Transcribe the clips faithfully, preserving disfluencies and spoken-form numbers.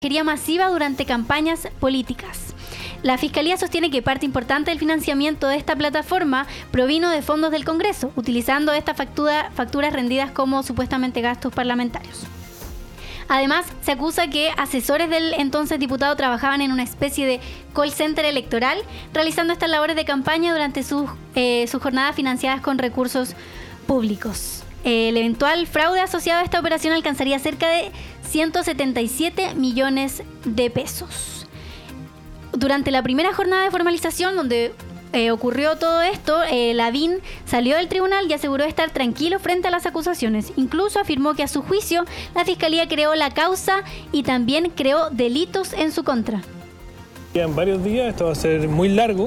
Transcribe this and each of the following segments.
extranjería masiva durante campañas políticas. La Fiscalía sostiene que parte importante del financiamiento de esta plataforma provino de fondos del Congreso, utilizando estas factura, facturas rendidas como supuestamente gastos parlamentarios. Además, se acusa que asesores del entonces diputado trabajaban en una especie de call center electoral, realizando estas labores de campaña durante sus, eh, sus jornadas financiadas con recursos públicos. El eventual fraude asociado a esta operación alcanzaría cerca de ciento setenta y siete millones de pesos. Durante la primera jornada de formalización, donde eh, ocurrió todo esto, eh, Lavín salió del tribunal y aseguró estar tranquilo frente a las acusaciones. Incluso afirmó que a su juicio la Fiscalía creó la causa y también creó delitos en su contra. En varios días, esto va a ser muy largo.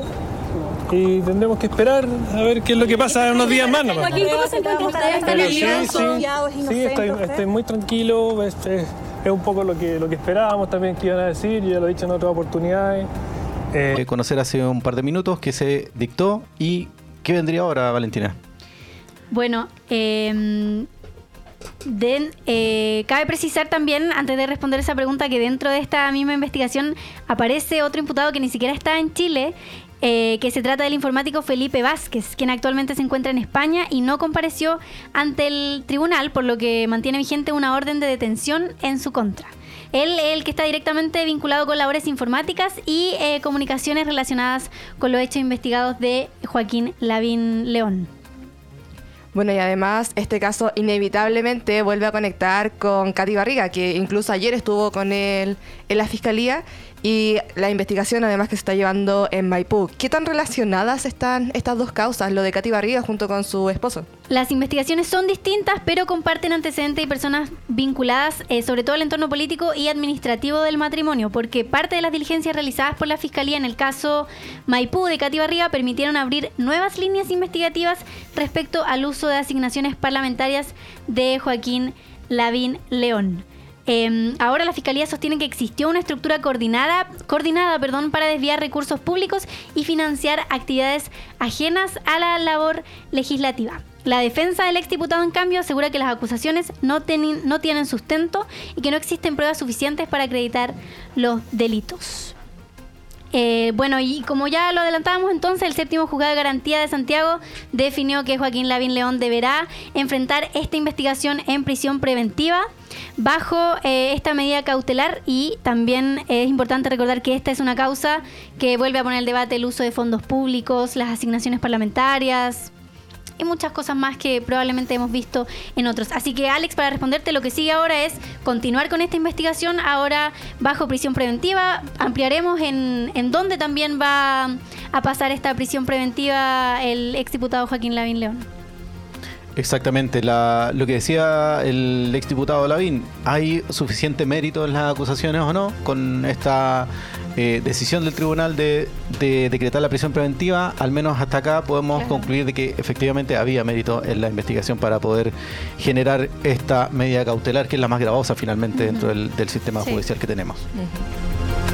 Y tendremos que esperar a ver qué es lo que pasa en unos días más. ¿No? Joaquín, ¿cómo se encuentra usted? ¿Está nervioso? Sí, sí, sí estoy, estoy muy tranquilo. Es, es, es un poco lo que, lo que esperábamos también que iban a decir. Yo ya lo he dicho en otras oportunidades. Eh, conocer hace un par de minutos que se dictó. ¿Y qué vendría ahora, Valentina? Bueno, eh... Den, eh, cabe precisar también, antes de responder esa pregunta, que dentro de esta misma investigación aparece otro imputado que ni siquiera está en Chile, eh, que se trata del informático Felipe Vázquez, quien actualmente se encuentra en España y no compareció ante el tribunal, por lo que mantiene vigente una orden de detención en su contra. Él es el que está directamente vinculado con labores informáticas y eh, comunicaciones relacionadas con los hechos investigados de Joaquín Lavín León. Bueno, y además este caso inevitablemente vuelve a conectar con Katy Barriga, que incluso ayer estuvo con él en la Fiscalía, y la investigación además que se está llevando en Maipú. ¿Qué tan relacionadas están estas dos causas, lo de Katy Barriga junto con su esposo? Las investigaciones son distintas, pero comparten antecedentes y personas vinculadas, eh, sobre todo al entorno político y administrativo del matrimonio, porque parte de las diligencias realizadas por la Fiscalía en el caso Maipú de Katy Barriga permitieron abrir nuevas líneas investigativas respecto al uso de asignaciones parlamentarias de Joaquín Lavín León. Eh, ahora la Fiscalía sostiene que existió una estructura coordinada, coordinada perdón, para desviar recursos públicos y financiar actividades ajenas a la labor legislativa. La defensa del exdiputado, en cambio, asegura que las acusaciones no, ten, no tienen sustento y que no existen pruebas suficientes para acreditar los delitos. Eh, bueno, y como ya lo adelantábamos, entonces el séptimo juzgado de garantía de Santiago definió que Joaquín Lavín León deberá enfrentar esta investigación en prisión preventiva bajo eh, esta medida cautelar, y también es importante recordar que esta es una causa que vuelve a poner en debate el uso de fondos públicos, las asignaciones parlamentarias y muchas cosas más que probablemente hemos visto en otros. Así que, Alex, para responderte, lo que sigue ahora es continuar con esta investigación, ahora bajo prisión preventiva. Ampliaremos en, en dónde también va a pasar esta prisión preventiva el exdiputado Joaquín Lavín León. Exactamente, la, lo que decía el exdiputado Lavín, ¿hay suficiente mérito en las acusaciones o no con esta eh, decisión del tribunal de, de decretar la prisión preventiva? Al menos hasta acá podemos Ajá. concluir de que efectivamente había mérito en la investigación para poder generar esta medida cautelar, que es la más gravosa finalmente uh-huh. dentro del, del sistema sí. judicial que tenemos. Uh-huh.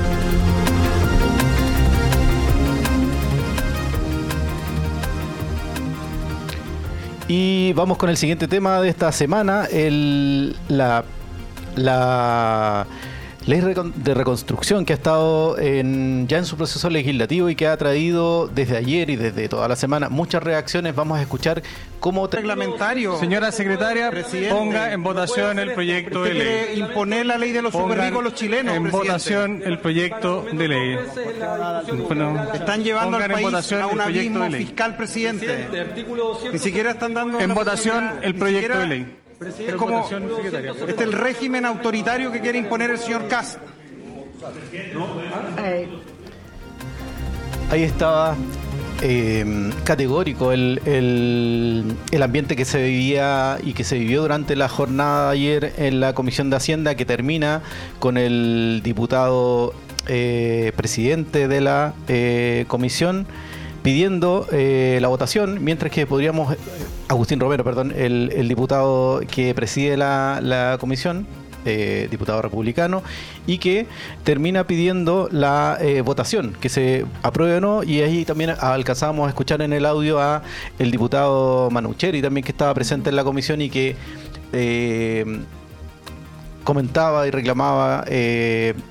Y vamos con el siguiente tema de esta semana, el, la, la ley de reconstrucción que ha estado en, ya en su proceso legislativo y que ha traído desde ayer y desde toda la semana muchas reacciones. Vamos a escuchar cómo... Reglamentario. Señora secretaria, presidente, ponga en votación el proyecto de ley. Quiere imponer la ley de los super ricos a los chilenos, en presidente. votación el proyecto de ley. Bueno, están llevando al país a un abismo fiscal, presidente. presidente Ni siquiera están dando... En votación el proyecto de ley. Es como, este es el régimen autoritario que quiere imponer el señor Kast. Ahí estaba eh, categórico el, el, el ambiente que se vivía y que se vivió durante la jornada de ayer en la Comisión de Hacienda, que termina con el diputado eh, presidente de la eh, comisión pidiendo eh, la votación, mientras que podríamos, eh, Agustín Romero, perdón, el, el diputado que preside la, la comisión, eh, diputado republicano, y que termina pidiendo la eh, votación, que se apruebe o no, y ahí también alcanzamos a escuchar en el audio a el diputado Manucheri, también, que estaba presente en la comisión y que eh, comentaba y reclamaba eh,